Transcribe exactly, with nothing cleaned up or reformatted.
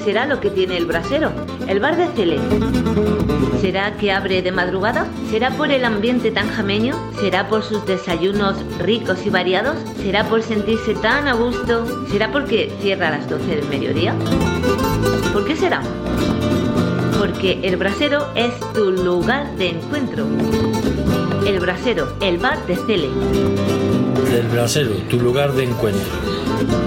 será lo que tiene el brasero, el bar de Cele? ¿Será que abre de madrugada? ¿Será por el ambiente tan jameño? ¿Será por sus desayunos ricos y variados? ¿Será por sentirse tan a gusto? ¿Será porque cierra a las doce del mediodía? ¿Por qué será? Porque el brasero es tu lugar de encuentro. El brasero, el bar de Cele. El brasero, tu lugar de encuentro.